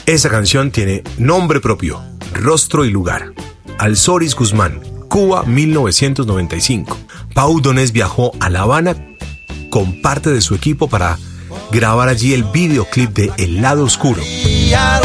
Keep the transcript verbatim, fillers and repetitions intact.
Esa canción tiene nombre propio, rostro y lugar. Alzoris Guzmán, Cuba, mil novecientos noventa y cinco. Pau Donés viajó a La Habana con parte de su equipo para grabar allí el videoclip de El Lado Oscuro.